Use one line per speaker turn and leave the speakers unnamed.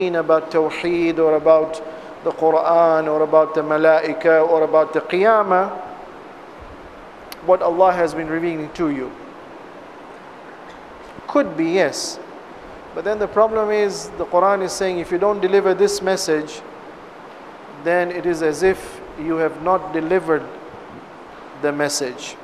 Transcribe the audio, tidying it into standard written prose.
about Tawheed or about the Quran or about the Malaika or about the Qiyamah, what Allah has been revealing to you. Could be, yes. But then the problem is, the Quran is saying if you don't deliver this message, then it is as if you have not delivered the message.